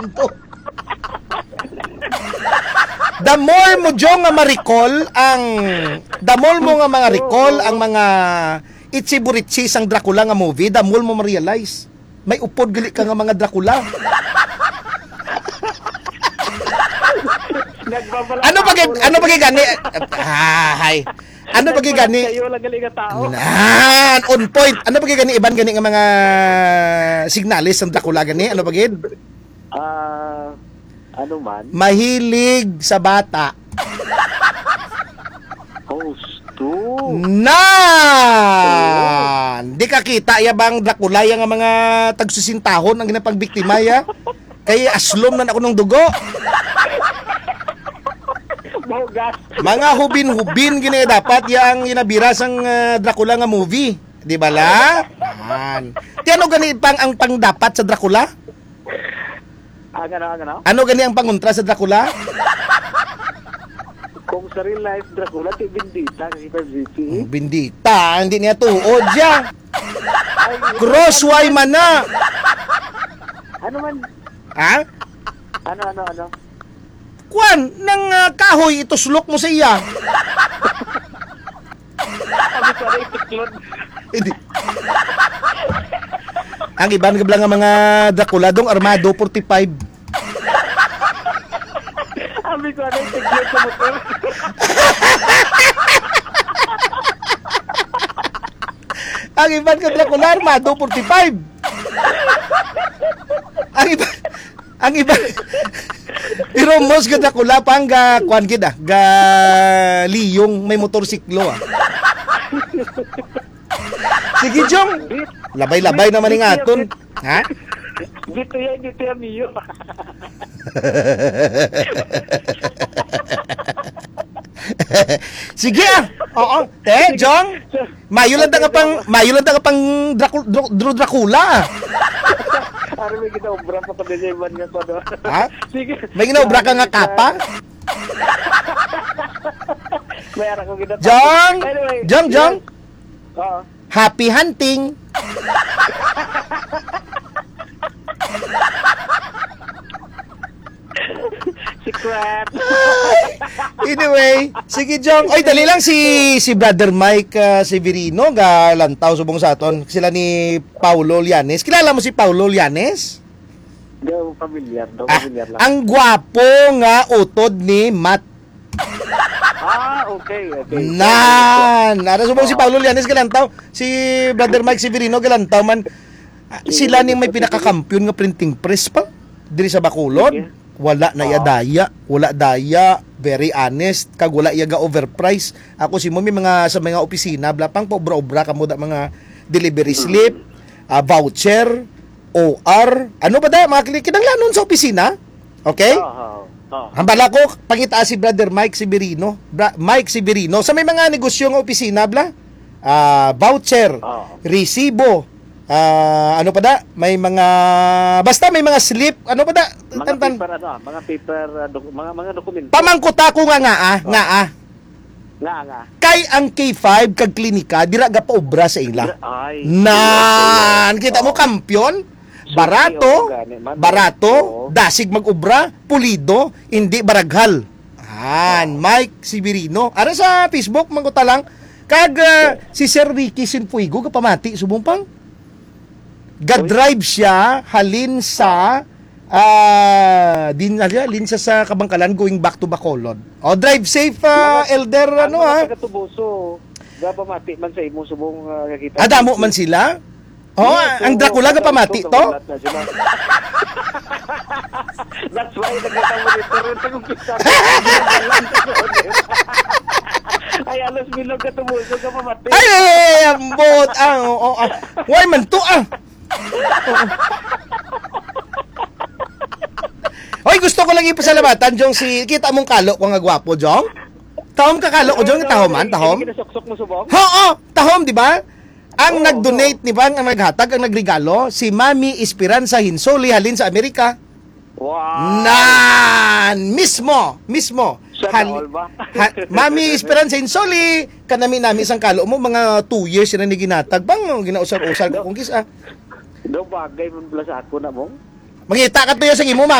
punto. The more mo jong nga ma-recall ang the more mo nga mga recall ang mga Ichiburitsi sang Dracula nga movie, the more mo ma-realize may upod gali ka nga mga Dracula. Ano ba gani? Hay. Ano ba gani? On point. Ano ba gani iban gani nga mga signalis ng Dracula gani? Ano ba gid? Ano man? Mahilig sa bata. Gusto. Di ka kita ya bang Dracula ya nga mga tagsusintahon ang ginapagbiktima ya? Kay aslom na ako ng dugo. Mga hubin-hubin gini dapat yang inabira sang Dracula nga movie. Di ba la? Ti ano gani pang ang pangdapat sa Dracula? Ano gani ang pangontra sa Dracula? Kung sa real life Dracula, ti Bendita kasi PVP. Bendita, hindi niya tuod siya. Crossway man na. Ano man? Ha? Ano? Kwan, nang kahoy, ituslok mo sa iya. Hindi. Ang iban nga nga mga Dracula dong armado 45. Sabi ko ano yung tiklot sa motor. Ang iban nga Dracula armado 45. Ang iba pero mos ga Dracula pang ga kwan gid ga liyong may motorsiklo Sige Jong. Labay-labay naman ning aton. Ha? Dito yan miyo. Sige Oo. Jong. Mayo lang nga pang Dracula. Ano may ginaobra pa pag-deseman nga ko, no? Ha? Sige. May ginaobra ka nga kapa? May ara ko ginatapos. Jong! Anyway, Jong! Oo. Happy hunting! Secret! Anyway, sige Jong. Oy, dali lang si Brother Mike Severino ga lantaw subong sa aton. Sila ni Paulo Llanes. Kilala mo si Paulo Llanes? Daw familiar lang. Ang gwapo nga utod ni Matt. Okay. Nara subong si Paulo Llanes galantaw. Si Brother Mike Severino galantaw man. Sila ning may pinakakampiyon nga printing press pa diri sa Bacolod. Wala na daya, very honest, kag wala ga overprice. Ako si mo may mga sa mga opisina, blapang pa obra-obra kamo da mga delivery slip, voucher, OR, ano ba da mga kinanglanon sa opisina? Okay? Hambala ko pangita si Brother Mike Severino, Mike Severino sa may mga negosyo nga opisina bla. Voucher, resibo, ano pa da? May mga basta may mga slip, ano pa da? Mga paper, mga dokumento. Pamangkuta ko nga. Kay ang K5 kag klinika dira ga paobra sa ila. Kita mo kampiyon? Barato, dasig mag-obra, pulido, hindi baraghal. Mike Severino. Ara sa Facebook mangkuta lang kag si Sir Ricky Sinfuigo ga pamati subong pang ga-drive siya halin sa linsa sa Kabangkalan going back to Bacolod. Drive safe elder Mga taga-Tubuso. Ga pamati man sa imo subong kakita. Adamo man sila? Ang Dracula ga pamati to? That's why nagka-monitor ng pista. Ay alas bilog ka Tubuso ga pamati. Ay ambot why man to Hoy, gusto ko lang ipasalamatan Jong si kita mong kalo ko nga gwapo Jong. Tahom ka kalo ko Jong, tahom. Kinasuksok mo subong? Tahom di ba? Ang nag-donate ni Bang ang naghatag ang nagregalo si Mami Esperanza Hinsoli halin sa Amerika. Wow. Mismo. Mami Esperanza Hinsoli kanami isang kalo mo mga 2 years na ni ginatag bang ginausar-usar ko kung kisa. Do bagay man pala sa ako na mo. Mangita ka to sa imo